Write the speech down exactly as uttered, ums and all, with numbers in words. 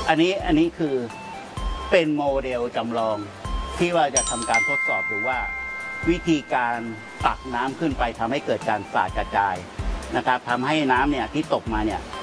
อันนี้อันนี้คือเป็นโมเดลจำลองที่ว่าจะทำการทดสอบดูว่าวิธีการตักน้ำขึ้นไปทำให้เกิดการสาดกระจายนะครับทำให้น้ำเนี่ยที่ตกมาเนี่ย